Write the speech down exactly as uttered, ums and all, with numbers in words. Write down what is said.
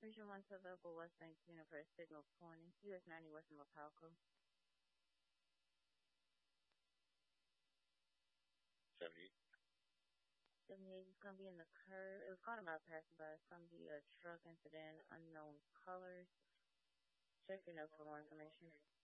Preacher one to Local West nineteen for Signal twenty, U S ninety West in Lapalco. seventy-eight. seventy-eight is going to be in the curve. It was caught about passing by. It's going to be a truck incident, unknown colors. Check your notes for more information.